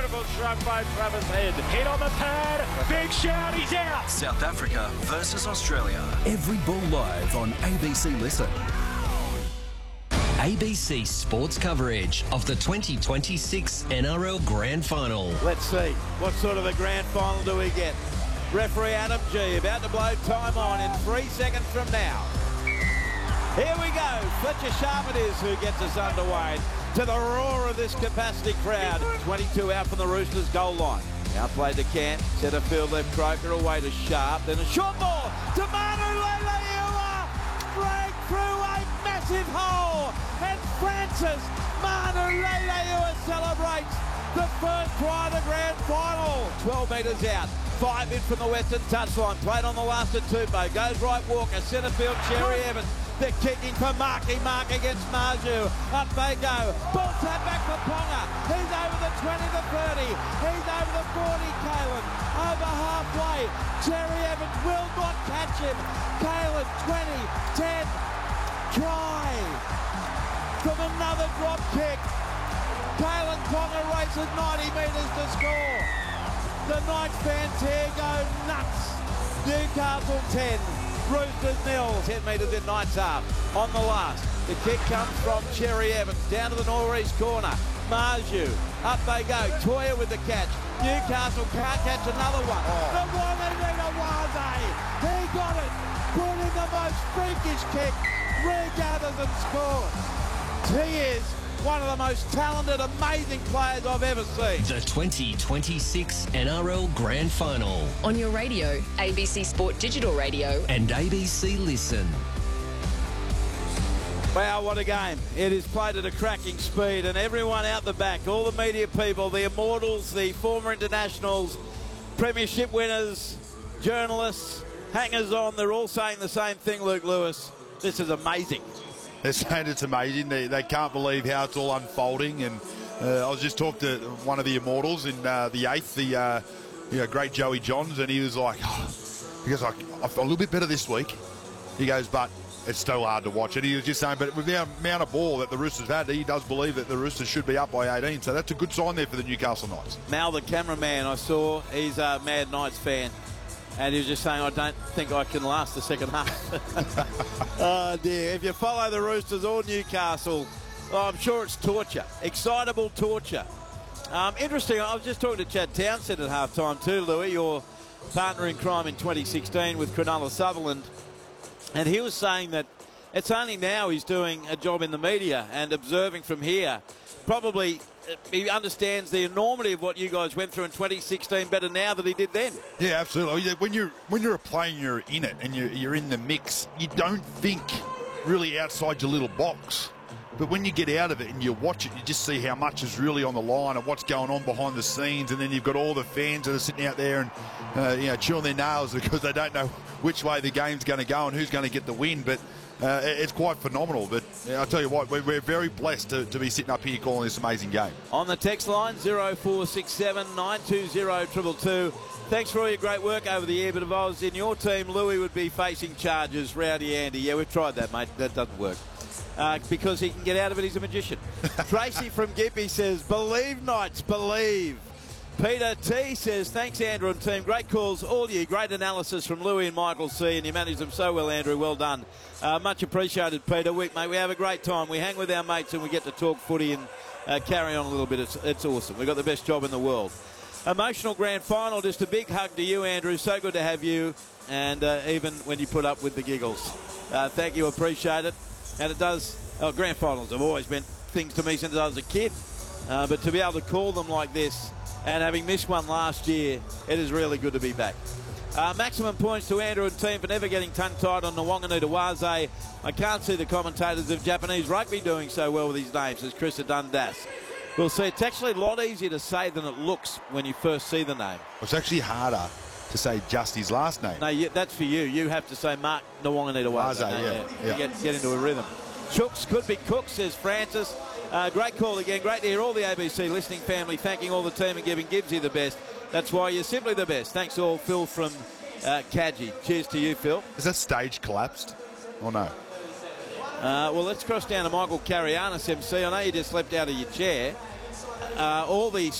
Beautiful shrug by Travis Head. Hit on the pad. Big shout. He's out. South Africa versus Australia. Every ball live on ABC Listen. ABC Sports coverage of the 2026 NRL Grand Final. Let's see, what sort of a grand final do we get? Referee Adam G about to blow time on in 3 seconds from now. Here we go, Fletcher Sharp it is who gets us underway to the roar of this capacity crowd. 22 out from the Roosters goal line. Now played to Camp, centre field left Croker away to Sharp, then a short ball to Manu Leilua, break through a massive hole, and Francis Manu Leilua celebrates the first try of the grand final. 12 metres out, 5 in from the western touchline, played on the last of Tupou, goes right Walker, centre field Cherry Evans. They're kicking for Marky. Mark against Marju. Up they go. Ball tap back for Ponga. He's over the 20, the 30. He's over the 40, Kalen. Over halfway. Cherry Evans will not catch him. Kalen, 20, 10. Try from another drop kick. Kalen Ponga races 90 metres to score. The Knights fans here go nuts. Newcastle 10. Roosters 0, 10 metres in Knights half. On the last, the kick comes from Cherry Evans down to the northeast corner. Marju, up they go. Toya with the catch. Newcastle can't catch another one. The Wanganita Waze, he got it. Put in the most freakish kick. Regathers and scores. He is one of the most talented, amazing players I've ever seen. The 2026 NRL Grand Final. On your radio, ABC Sport Digital Radio. And ABC Listen. Wow, what a game. It is played at a cracking speed, and everyone out the back, all the media people, the immortals, the former internationals, premiership winners, journalists, hangers-on, they're all saying the same thing, Luke Lewis. This is amazing. They're saying it's amazing. They can't believe how it's all unfolding. And I was just talking to one of the immortals in the 8th, the great Joey Johns, and he was like, he goes, I feel a little bit better this week. He goes, but it's still hard to watch. And he was just saying, but with the amount of ball that the Roosters had, he does believe that the Roosters should be up by 18. So that's a good sign there for the Newcastle Knights. Mal, the cameraman, I saw, he's a Mad Knights fan. And he was just saying, I don't think I can last the second half. Oh, dear. If you follow the Roosters or Newcastle, I'm sure it's torture. Excitable torture. Interesting, I was just talking to Chad Townsend at halftime too, Louis, your partner in crime in 2016 with Cronulla Sutherland. And he was saying that it's only now he's doing a job in the media and observing from here. Probably he understands the enormity of what you guys went through in 2016 better now than he did then. Yeah, absolutely. When you're a player and you're in it and you're in the mix, you don't think really outside your little box. But when you get out of it and you watch it, you just see how much is really on the line and what's going on behind the scenes. And then you've got all the fans that are sitting out there and chewing their nails because they don't know which way the game's going to go and who's going to get the win. But it's quite phenomenal. But I'll tell you what, we're very blessed to be sitting up here calling this amazing game. On the text line, 0467 920 222. Thanks for all your great work over the year. But if I was in your team, Louis would be facing charges. Rowdy Andy. Yeah, we've tried that, mate. That doesn't work. Because he can get out of it, he's a magician. Tracy from Gippy says, believe Knights, believe. Peter T says, thanks Andrew and team, great calls, all you, great analysis from Louis and Michael C, and you managed them so well, Andrew, well done. Much appreciated, Peter. We have a great time. We hang with our mates and we get to talk footy and carry on a little bit. It's awesome. We've got the best job in the world. Emotional grand final, just a big hug to you, Andrew. So good to have you, and even when you put up with the giggles. Thank you, appreciate it. And it does, grand finals have always meant things to me since I was a kid. But to be able to call them like this, and having missed one last year, it is really good to be back. Maximum points to Andrew and team for never getting tongue-tied on the Wanganita Waze. I can't see the commentators of Japanese rugby doing so well with these names, says Chris Dundas. We'll see. It's actually a lot easier to say than it looks when you first see the name. It's actually harder to say just his last name. No, that's for you. You have to say Mark Wanganita Waze. Yeah. Get into a rhythm. Chooks could be Cook, says Francis. Great call again. Great to hear all the ABC listening family thanking all the team and giving Gibbsy the best. That's why you're simply the best. Thanks all, Phil from Kadji. Cheers to you, Phil. Is that stage collapsed or no? Well, let's cross down to Michael Carianis, MC. I know you just leapt out of your chair. All the